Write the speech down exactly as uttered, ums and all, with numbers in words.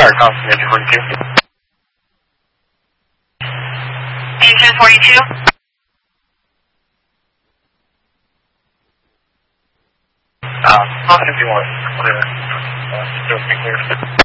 Fire Thompson, engine forty-two. Engine forty-two. Uh, fifty-one, clear. Uh, still clear.